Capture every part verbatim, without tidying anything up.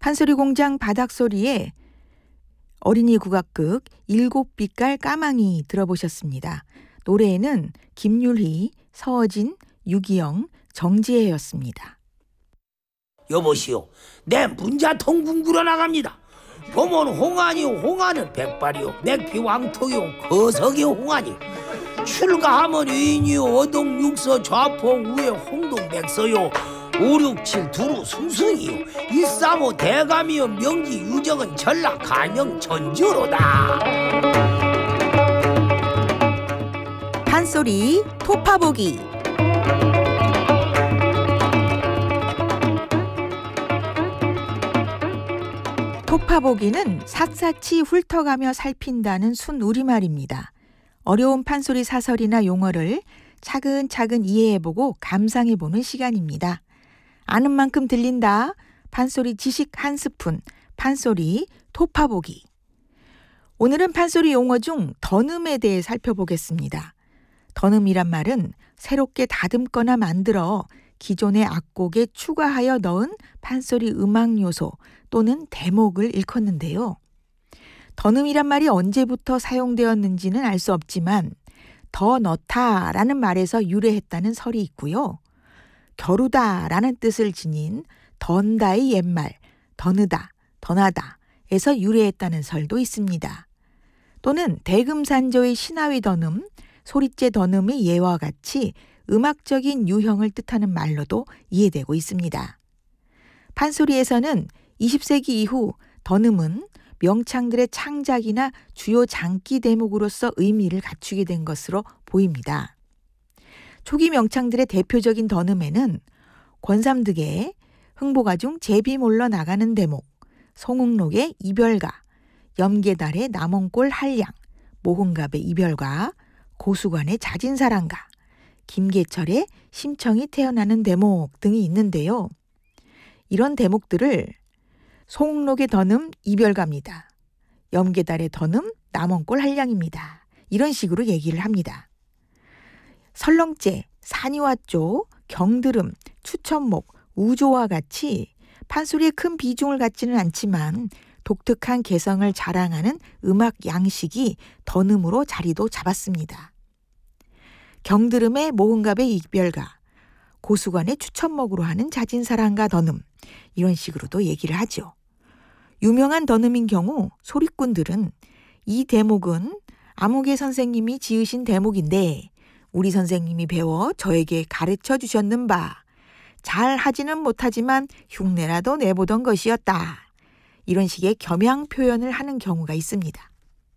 판소리 공장 바닥소리에 어린이 국악극 일곱 빛깔 까망이 들어보셨습니다. 노래에는 김율희, 서어진, 유기영, 정지혜였습니다. 여보시오, 내 문자통 궁구러 나갑니다. 봄은 홍안이요, 홍안은 백발이요, 맥피 왕토요, 거석이 홍안이. 출가하면 위인이요, 어동 육서 좌포 우에 홍동백서요, 오육칠 두루 승승이요, 일삼오 대감이요, 명기 유정은 전라 간영 전지로다. 판소리 토파보기. 토파보기는 샅샅이 훑어가며 살핀다는 순 우리말입니다. 어려운 판소리 사설이나 용어를 차근차근 이해해보고 감상해보는 시간입니다. 아는 만큼 들린다. 판소리 지식 한 스푼, 판소리 토파보기. 오늘은 판소리 용어 중 더듬에 대해 살펴보겠습니다. 더듬이란 말은 새롭게 다듬거나 만들어 기존의 악곡에 추가하여 넣은 판소리 음악 요소 또는 대목을 일컫는데요. 더듬이란 말이 언제부터 사용되었는지는 알 수 없지만 더 넣다라는 말에서 유래했다는 설이 있고요. 겨루다라는 뜻을 지닌 던다의 옛말 더느다, 더나다에서 유래했다는 설도 있습니다. 또는 대금산조의 신하위 더듬, 소리째 더듬의 예와 같이 음악적인 유형을 뜻하는 말로도 이해되고 있습니다. 판소리에서는 이십 세기 이후 더듬은 명창들의 창작이나 주요 장기 대목으로서 의미를 갖추게 된 것으로 보입니다. 초기 명창들의 대표적인 더듬에는 권삼득의 흥보가중 제비 몰러 나가는 대목, 송응록의 이별가, 염계달의 남원골 한량, 모흥갑의 이별가, 고수관의 자진사랑가, 김계철의 심청이 태어나는 대목 등이 있는데요. 이런 대목들을 송응록의 더듬 이별가입니다. 염계달의 더듬 남원골 한량입니다. 이런 식으로 얘기를 합니다. 설렁째, 산이와조, 경드름, 추천목, 우조와 같이 판소리에 큰 비중을 갖지는 않지만 독특한 개성을 자랑하는 음악 양식이 더듬으로 자리도 잡았습니다. 경드름의 모흥갑의 이별가, 고수관의 추천목으로 하는 자진사랑가 더듬, 이런 식으로도 얘기를 하죠. 유명한 더듬인 경우 소리꾼들은 이 대목은 아무개 선생님이 지으신 대목인데 우리 선생님이 배워 저에게 가르쳐 주셨는 바, 잘 하지는 못하지만 흉내라도 내보던 것이었다. 이런 식의 겸양 표현을 하는 경우가 있습니다.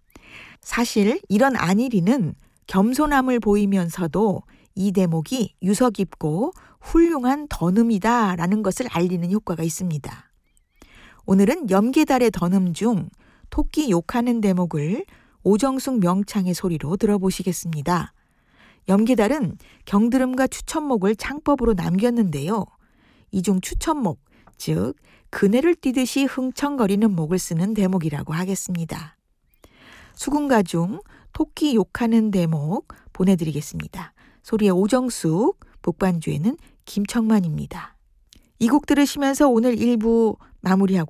사실 이런 안일이는 겸손함을 보이면서도 이 대목이 유서 깊고 훌륭한 더듬이다라는 것을 알리는 효과가 있습니다. 오늘은 염계달의 더듬 중 토끼 욕하는 대목을 오정숙 명창의 소리로 들어보시겠습니다. 염계달은 경드름과 추천목을 창법으로 남겼는데요. 이 중 추천목, 즉 그네를 띄듯이 흥청거리는 목을 쓰는 대목이라고 하겠습니다. 수군가 중 토끼 욕하는 대목 보내드리겠습니다. 소리의 오정숙, 복반주에는 김청만입니다. 이 곡 들으시면서 오늘 일 부 마무리하고